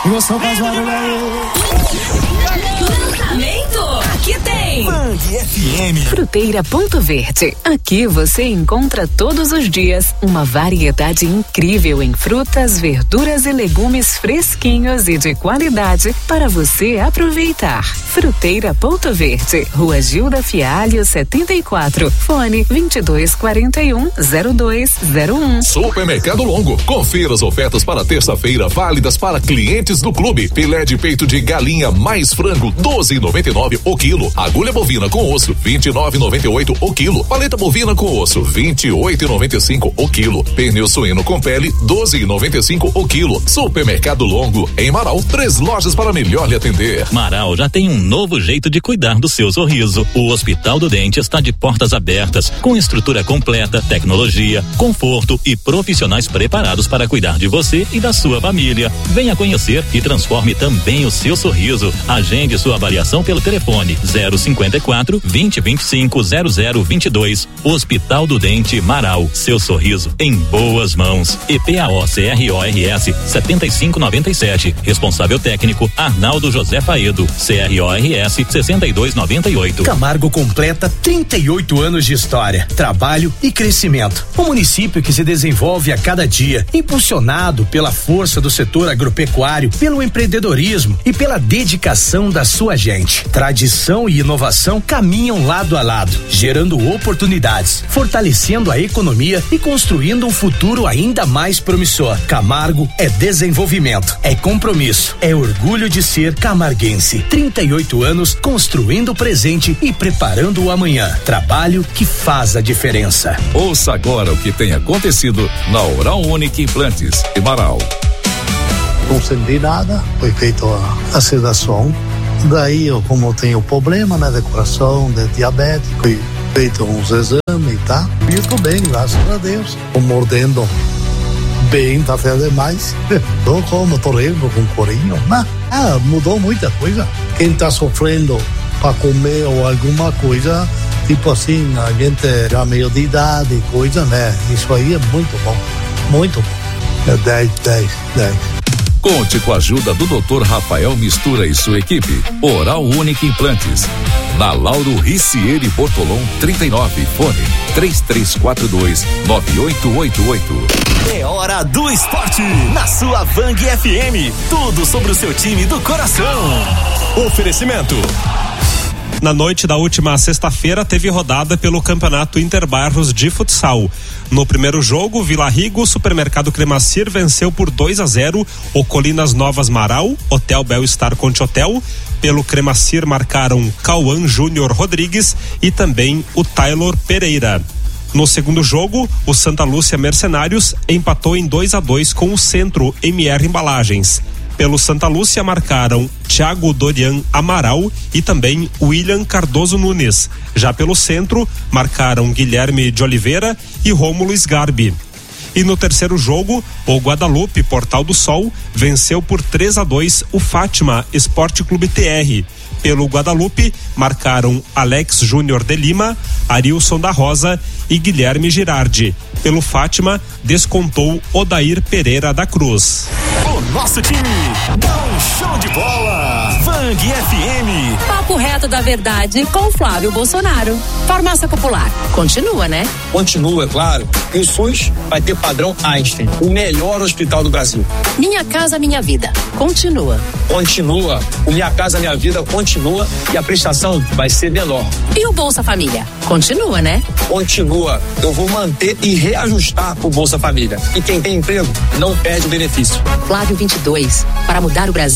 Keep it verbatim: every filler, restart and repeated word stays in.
Emoção faz barulho aí. Lançamento, aqui tem Band F M. Fruteira Ponto Verde. Aqui você encontra todos os dias uma variedade incrível em frutas, verduras e legumes fresquinhos e de qualidade para você aproveitar. Fruteira Ponto Verde, Rua Gilda Fialho setenta e quatro, fone vinte e dois quarenta e um, zero dois zero um. Supermercado Longo, confira as ofertas para terça-feira válidas para clientes do clube. Filé de peito de galinha mais frango, doze e noventa e nove o quilo. Agulha bovina com osso, vinte e nove e noventa e oito o quilo. Paleta bovina com osso, vinte e oito e noventa e cinco o quilo. Pernil suíno com pele, doze e noventa e cinco o quilo. Supermercado Longo, em Marau, três lojas para melhor lhe atender. Marau já tem um novo jeito de cuidar do seu sorriso. O Hospital do Dente está de portas abertas, com estrutura completa, tecnologia, conforto e profissionais preparados para cuidar de você e da sua família. Venha conhecer e transforme também o seu sorriso. Agende sua avaliação pelo telefone zero cinquenta e quatro, vinte, vinte e cinco, zero zero vinte e dois. Hospital do Dente Marau, seu sorriso em boas mãos. E P A O C R O R S setenta e cinco noventa e sete. Responsável técnico Arnaldo José Paedo, C R O R S sessenta e dois noventa e oito. Camargo completa trinta e oito anos de história, trabalho e crescimento. Um município que se desenvolve a cada dia, impulsionado pela força do setor agropecuário, pelo empreendedorismo e pela dedicação da sua gente. Tradição e inovação caminham lado a lado, gerando oportunidades, fortalecendo a economia e construindo um futuro ainda mais promissor. Camargo é desenvolvimento, é compromisso, é orgulho de ser camarguense. trinta e oito anos construindo o presente e preparando o amanhã. Trabalho que faz a diferença. Ouça agora o que tem acontecido na Oral Unique Implantes em Marau. Não senti nada, foi feita a, a sedação. Daí, eu, como tenho problema, né, de coração, de diabetes, foi feito uns exames, tá? E eu tô bem, graças a Deus. Tô mordendo bem, tá até demais. Tô como, tô lendo com corinho. Mas, ah, mudou muita coisa. Quem tá sofrendo pra comer ou alguma coisa, tipo assim, a gente já meio de idade, coisa, né? Isso aí é muito bom, muito bom. É dez, dez, dez. Conte com a ajuda do doutor Rafael Mistura e sua equipe. Oral Unique Implantes. Na Lauro Ricieri Bortolom trinta e nove, fone três três quatro dois, nove oito oito oito. É hora do esporte na sua Vang F M. Tudo sobre o seu time do coração. Oferecimento. Na noite da última sexta-feira teve rodada pelo Campeonato Interbairros de Futsal. No primeiro jogo, Vila Rigo, Supermercado Cremacir venceu por dois a zero o Colinas Novas Marau, Hotel Bel-Estar Conte Hotel. Pelo Cremacir marcaram Cauã Júnior Rodrigues e também o Taylor Pereira. No segundo jogo, o Santa Lúcia Mercenários empatou em dois a dois com o Centro M R Embalagens. Pelo Santa Lúcia marcaram Thiago Dorian Amaral e também William Cardoso Nunes. Já pelo Centro, marcaram Guilherme de Oliveira e Rômulo Sgarbi. E no terceiro jogo, o Guadalupe Portal do Sol venceu por três a dois o Fátima Esporte Clube T R. Pelo Guadalupe, marcaram Alex Júnior de Lima, Arilson da Rosa e Guilherme Girardi. Pelo Fátima, descontou Odair Pereira da Cruz. O nosso time dá um show de bola. Vang F M. Papo reto da verdade com Flávio Bolsonaro. Farmácia Popular. Continua, né? Continua, é claro. E o SUS vai ter padrão Einstein, o melhor hospital do Brasil. Minha Casa Minha Vida. Continua. Continua. O Minha Casa Minha Vida continua e a prestação vai ser menor. E o Bolsa Família? Continua, né? Continua. Eu vou manter e reajustar o Bolsa Família. E quem tem emprego não perde o benefício. Flávio vinte e dois. Para mudar o Brasil.